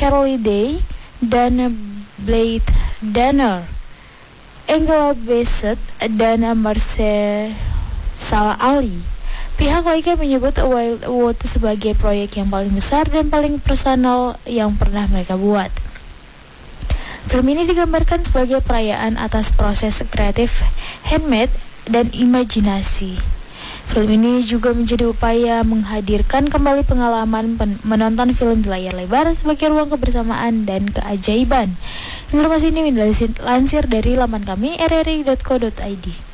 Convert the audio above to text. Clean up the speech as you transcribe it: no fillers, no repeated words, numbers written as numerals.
Charlie Day, dan Blade Runner, Angela Bassett, dan Mahershala Ali. Pihak Laika menyebut Wildwood sebagai proyek yang paling besar dan paling personal yang pernah mereka buat. Film ini digambarkan sebagai perayaan atas proses kreatif, handmade, dan imajinasi. Film ini juga menjadi upaya menghadirkan kembali pengalaman menonton film di layar lebar sebagai ruang kebersamaan dan keajaiban. Informasi ini dilansir dari laman kami rri.co.id.